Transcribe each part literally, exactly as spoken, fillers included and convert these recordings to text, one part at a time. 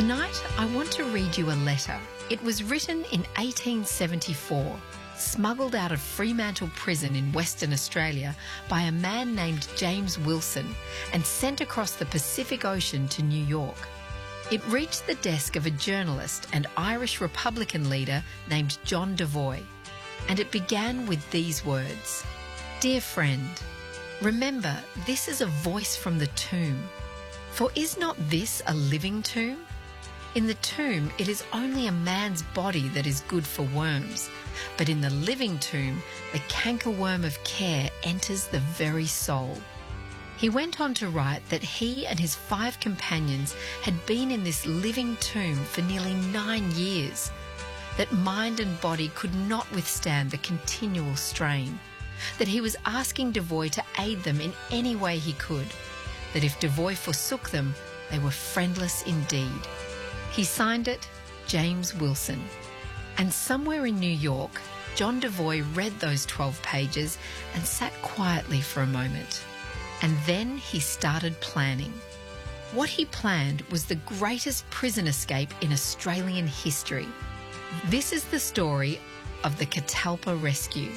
Tonight, I want to read you a letter. It was written in eighteen seventy-four, smuggled out of Fremantle Prison in Western Australia by a man named James Wilson and sent across the Pacific Ocean to New York. It reached the desk of a journalist and Irish Republican leader named John Devoy, and it began with these words: "Dear friend, remember this is a voice from the tomb. For is not this a living tomb? In the tomb it is only a man's body that is good for worms, but in the living tomb the cankerworm of care enters the very soul." He went on to write that he and his five companions had been in this living tomb for nearly nine years, that mind and body could not withstand the continual strain, that he was asking Devoy to aid them in any way he could, that if Devoy forsook them, they were friendless indeed. He signed it, James Wilson. And somewhere in New York, John Devoy read those twelve pages and sat quietly for a moment. And then he started planning. What he planned was the greatest prison escape in Australian history. This is the story of the Catalpa Rescue.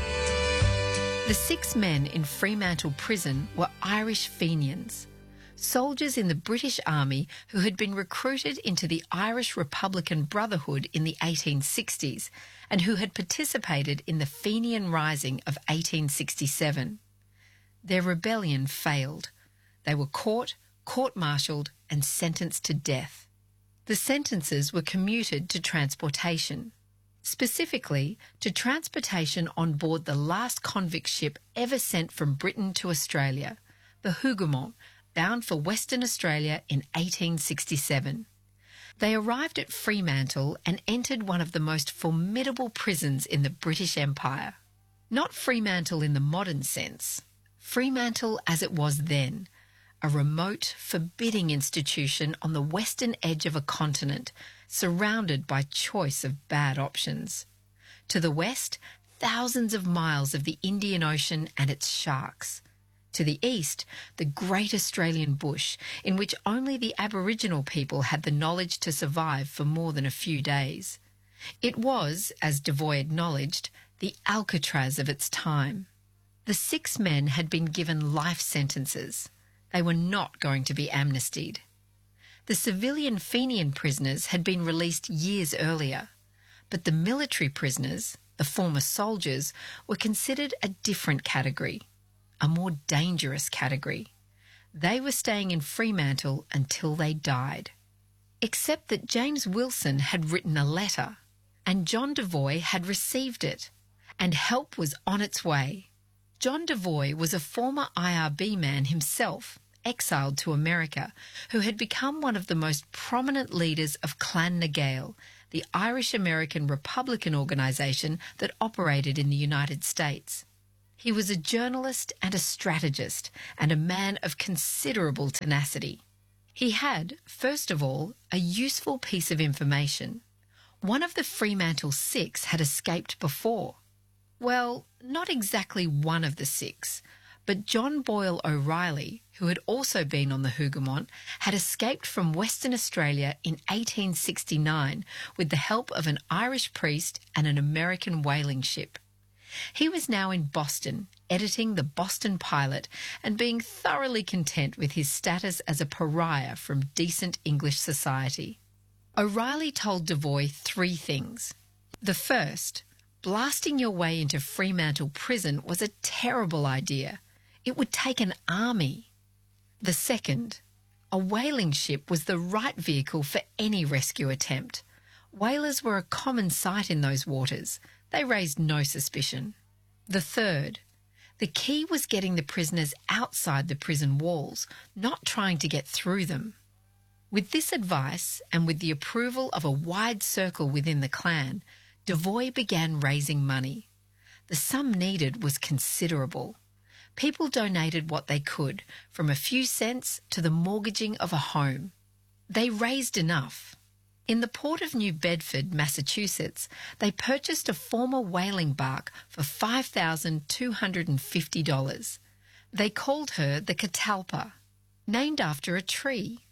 The six men in Fremantle Prison were Irish Fenians, soldiers in the British Army who had been recruited into the Irish Republican Brotherhood in the eighteen sixties and who had participated in the Fenian Rising of eighteen sixty-seven. Their rebellion failed. They were caught, court-martialled and sentenced to death. The sentences were commuted to transportation, specifically to transportation on board the last convict ship ever sent from Britain to Australia, the Hougoumont, bound for Western Australia in eighteen sixty-seven. They arrived at Fremantle and entered one of the most formidable prisons in the British Empire. Not Fremantle in the modern sense, Fremantle as it was then, a remote, forbidding institution on the western edge of a continent, surrounded by choice of bad options. To the west, thousands of miles of the Indian Ocean and its sharks. To the east, the great Australian bush, in which only the Aboriginal people had the knowledge to survive for more than a few days. It was, as Devoy acknowledged, the Alcatraz of its time. The six men had been given life sentences. They were not going to be amnestied. The civilian Fenian prisoners had been released years earlier, but the military prisoners, the former soldiers, were considered a different category, a more dangerous category. They were staying in Fremantle until they died. Except that James Wilson had written a letter, and John Devoy had received it, and help was on its way. John Devoy was a former I R B man himself, exiled to America, who had become one of the most prominent leaders of Clan na Gael, the Irish-American Republican organisation that operated in the United States. He was a journalist and a strategist, and a man of considerable tenacity. He had, first of all, a useful piece of information. One of the Fremantle Six had escaped before. Well, not exactly one of the six, but John Boyle O'Reilly, who had also been on the Hougoumont, had escaped from Western Australia in eighteen sixty-nine with the help of an Irish priest and an American whaling ship. He was now in Boston, editing the Boston Pilot and being thoroughly content with his status as a pariah from decent English society. O'Reilly told Devoy three things. The first, blasting your way into Fremantle Prison was a terrible idea. It would take an army. The second, a whaling ship was the right vehicle for any rescue attempt. Whalers were a common sight in those waters. They raised no suspicion. The third, the key was getting the prisoners outside the prison walls, not trying to get through them. With this advice, and with the approval of a wide circle within the clan, Devoy began raising money. The sum needed was considerable. People donated what they could, from a few cents to the mortgaging of a home. They raised enough. In the port of New Bedford, Massachusetts, they purchased a former whaling barque for five thousand two hundred fifty dollars. They called her the Catalpa, named after a tree,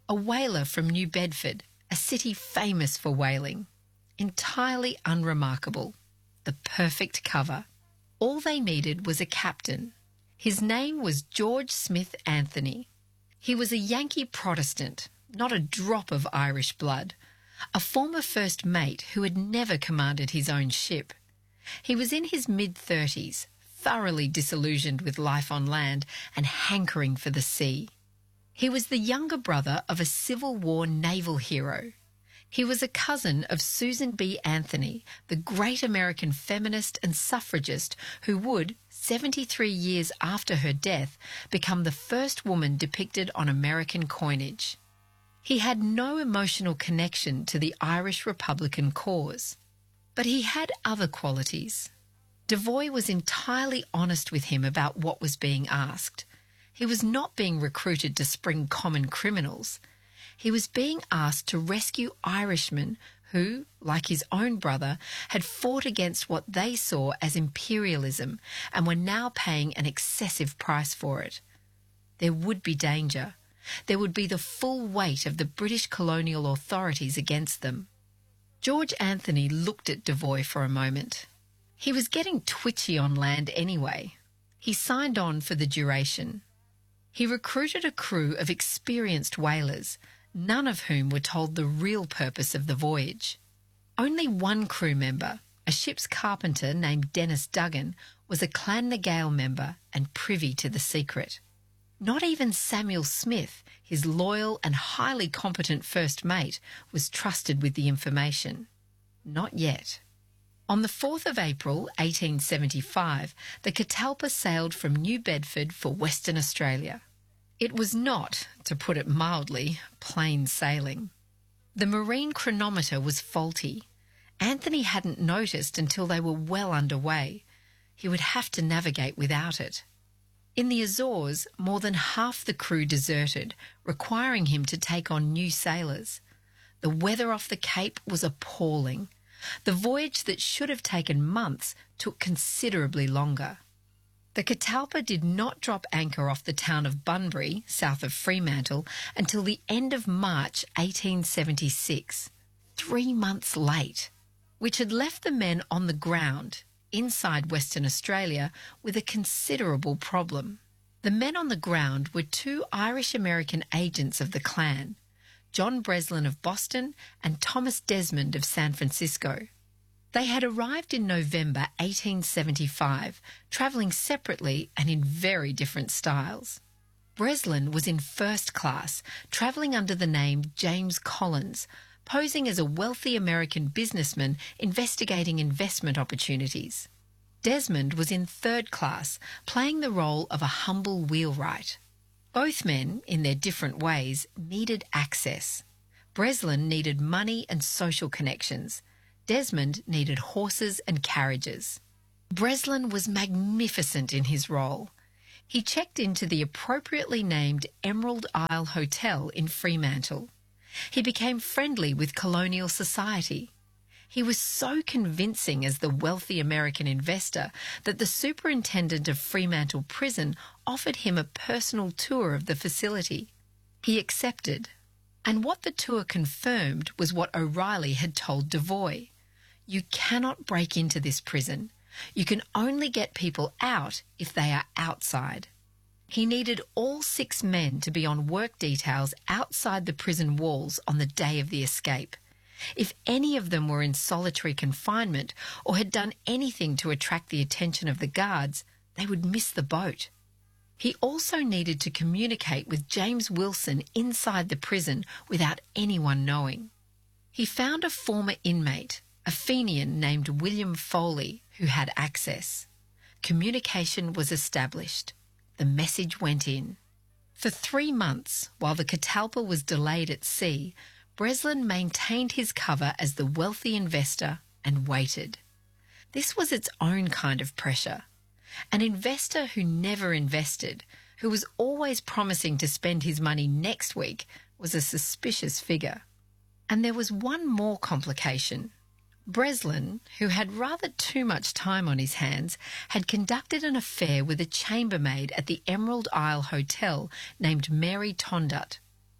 a whaler from New Bedford, a city famous for whaling. Entirely unremarkable. The perfect cover. All they needed was a captain. His name was George Smith Anthony. He was a Yankee Protestant, not a drop of Irish blood, a former first mate who had never commanded his own ship. He was in his mid-thirties, thoroughly disillusioned with life on land and hankering for the sea. He was the younger brother of a Civil War naval hero. He was a cousin of Susan B. Anthony, the great American feminist and suffragist who would, seventy-three years after her death, become the first woman depicted on American coinage. He had no emotional connection to the Irish Republican cause, but he had other qualities. Devoy was entirely honest with him about what was being asked. He was not being recruited to spring common criminals. He was being asked to rescue Irishmen who, like his own brother, had fought against what they saw as imperialism and were now paying an excessive price for it. There would be danger. There would be the full weight of the British colonial authorities against them. George Anthony looked at Devoy for a moment. He was getting twitchy on land anyway. He signed on for the duration. He recruited a crew of experienced whalers, none of whom were told the real purpose of the voyage. Only one crew member, a ship's carpenter named Dennis Duggan, was a Clan na Gael member and privy to the secret. Not even Samuel Smith, his loyal and highly competent first mate, was trusted with the information. Not yet. On the fourth of April, eighteen seventy-five, the Catalpa sailed from New Bedford for Western Australia. It was not, to put it mildly, plain sailing. The marine chronometer was faulty. Anthony hadn't noticed until they were well underway. He would have to navigate without it. In the Azores, more than half the crew deserted, requiring him to take on new sailors. The weather off the Cape was appalling. The voyage that should have taken months took considerably longer. The Catalpa did not drop anchor off the town of Bunbury, south of Fremantle, until the end of March eighteen seventy-six, three months late, which had left the men on the ground, inside Western Australia, with a considerable problem. The men on the ground were two Irish-American agents of the Clan, John Breslin of Boston and Thomas Desmond of San Francisco. They had arrived in November eighteen seventy-five, travelling separately and in very different styles. Breslin was in first class, travelling under the name James Collins, posing as a wealthy American businessman investigating investment opportunities. Desmond was in third class, playing the role of a humble wheelwright. Both men, in their different ways, needed access. Breslin needed money and social connections. Desmond needed horses and carriages. Breslin was magnificent in his role. He checked into the appropriately named Emerald Isle Hotel in Fremantle. He became friendly with colonial society. He was so convincing as the wealthy American investor that the superintendent of Fremantle Prison offered him a personal tour of the facility. He accepted. And what the tour confirmed was what O'Reilly had told Devoy. You cannot break into this prison. You can only get people out if they are outside. He needed all six men to be on work details outside the prison walls on the day of the escape. If any of them were in solitary confinement or had done anything to attract the attention of the guards, they would miss the boat. He also needed to communicate with James Wilson inside the prison without anyone knowing. He found a former inmate, a Fenian named William Foley, who had access. Communication was established. The message went in. For three months, while the Catalpa was delayed at sea, Breslin maintained his cover as the wealthy investor and waited. This was its own kind of pressure. An investor who never invested, who was always promising to spend his money next week, was a suspicious figure. And there was one more complication. Breslin, who had rather too much time on his hands, had conducted an affair with a chambermaid at the Emerald Isle Hotel named Mary Tondut.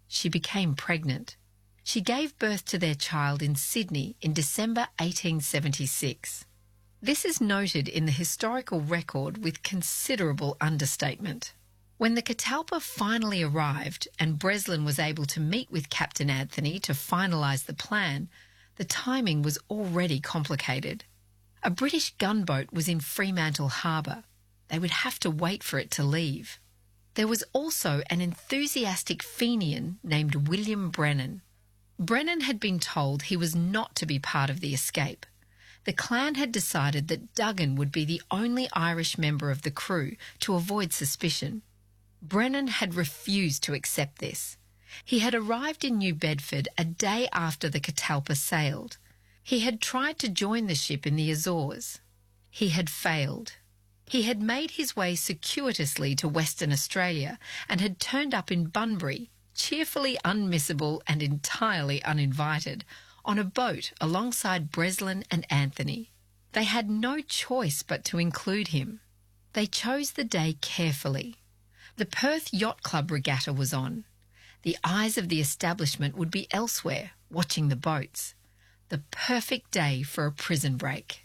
She became pregnant. She gave birth to their child in Sydney in December eighteen seventy-six. This is noted in the historical record with considerable understatement. When the Catalpa finally arrived and Breslin was able to meet with Captain Anthony to finalise the plan, the timing was already complicated. A British gunboat was in Fremantle Harbour. They would have to wait for it to leave. There was also an enthusiastic Fenian named William Brennan. Brennan had been told he was not to be part of the escape. The clan had decided that Duggan would be the only Irish member of the crew to avoid suspicion. Brennan had refused to accept this. He had arrived in New Bedford a day after the Catalpa sailed. He had tried to join the ship in the Azores. He had failed. He had made his way circuitously to Western Australia and had turned up in Bunbury, cheerfully unmissable and entirely uninvited, on a boat alongside Breslin and Anthony. They had no choice but to include him. They chose the day carefully. The Perth Yacht Club regatta was on. The eyes of the establishment would be elsewhere, watching the boats. The perfect day for a prison break.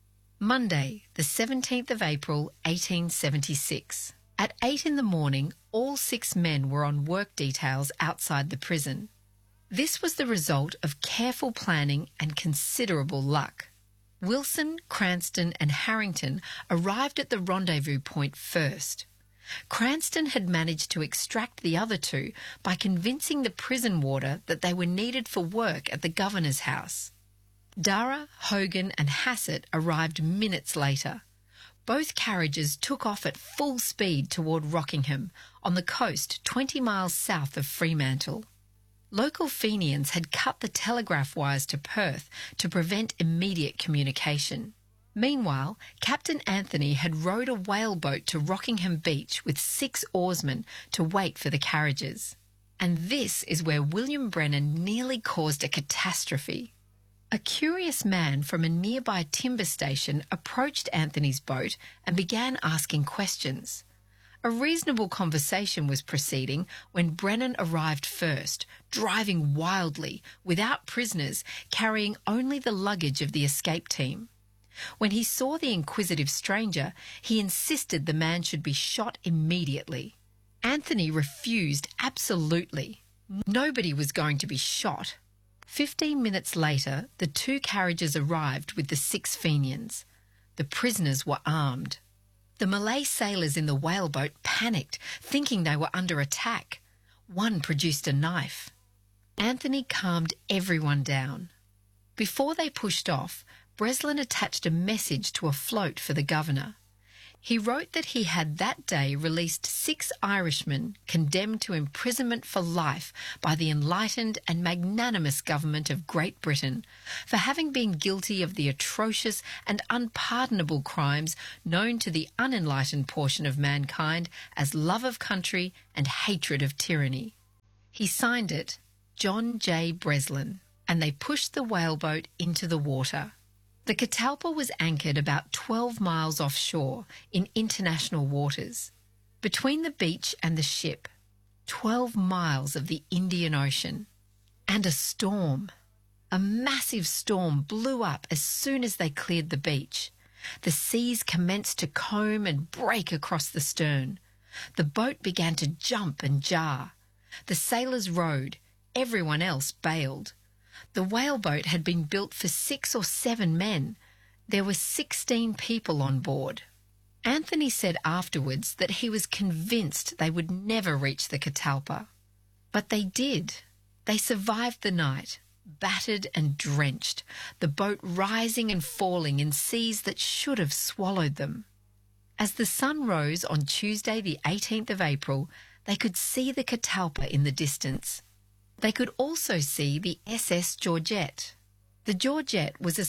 Monday, the seventeenth of April, eighteen seventy-six. At eight in the morning, all six men were on work details outside the prison. This was the result of careful planning and considerable luck. Wilson, Cranston and Harrington arrived at the rendezvous point first. Cranston had managed to extract the other two by convincing the prison warder that they were needed for work at the governor's house. Dara, Hogan and Hassett arrived minutes later. Both carriages took off at full speed toward Rockingham, on the coast twenty miles south of Fremantle. Local Fenians had cut the telegraph wires to Perth to prevent immediate communication. Meanwhile, Captain Anthony had rowed a whaleboat to Rockingham Beach with six oarsmen to wait for the carriages. And this is where William Brennan nearly caused a catastrophe. A curious man from a nearby timber station approached Anthony's boat and began asking questions. A reasonable conversation was proceeding when Brennan arrived first, driving wildly, without prisoners, carrying only the luggage of the escape team. When he saw the inquisitive stranger, he insisted the man should be shot immediately. Anthony refused absolutely. Nobody was going to be shot. Fifteen minutes later, the two carriages arrived with the six Fenians. The prisoners were armed. The Malay sailors in the whaleboat panicked, thinking they were under attack. One produced a knife. Anthony calmed everyone down. Before they pushed off, Breslin attached a message to a float for the governor. He wrote that he had that day released six Irishmen condemned to imprisonment for life by the enlightened and magnanimous government of Great Britain for having been guilty of the atrocious and unpardonable crimes known to the unenlightened portion of mankind as love of country and hatred of tyranny. He signed it, John J. Breslin, and they pushed the whaleboat into the water. The Catalpa was anchored about twelve miles offshore in international waters. Between the beach and the ship, twelve miles of the Indian Ocean. And a storm. A massive storm blew up as soon as they cleared the beach. The seas commenced to comb and break across the stern. The boat began to jump and jar. The sailors rowed. Everyone else bailed. The whaleboat had been built for six or seven men. There were sixteen people on board. Anthony said afterwards that he was convinced they would never reach the Catalpa. But they did. They survived the night, battered and drenched, the boat rising and falling in seas that should have swallowed them. As the sun rose on Tuesday the eighteenth of April, they could see the Catalpa in the distance. They could also see the S S Georgette. The Georgette was a